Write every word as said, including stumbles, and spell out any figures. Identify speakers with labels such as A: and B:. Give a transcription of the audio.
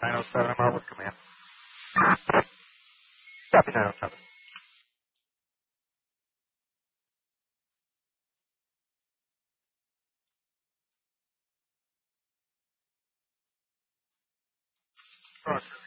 A: nine oh seven, Marwood Command. Copy nine oh seven. Roger.